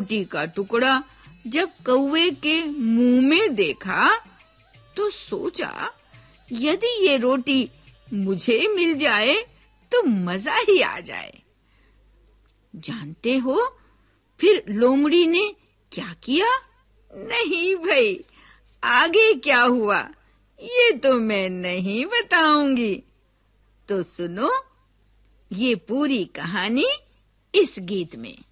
रोटी का टुकड़ा जब कौवे के मुंह में देखा तो सोचा, यदि ये रोटी मुझे मिल जाए तो मजा ही आ जाए। जानते हो फिर लोमड़ी ने क्या किया? नहीं भाई, आगे क्या हुआ ये तो मैं नहीं बताऊंगी। तो सुनो ये पूरी कहानी इस गीत में।